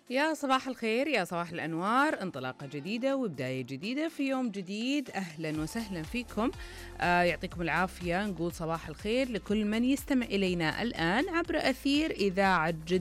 يا صباح الخير، يا صباح الأنوار، انطلاقة جديدة وبداية جديدة في يوم جديد. أهلا وسهلا فيكم. يعطيكم العافية. نقول صباح الخير لكل من يستمع إلينا الآن عبر أثير إذاعة جدة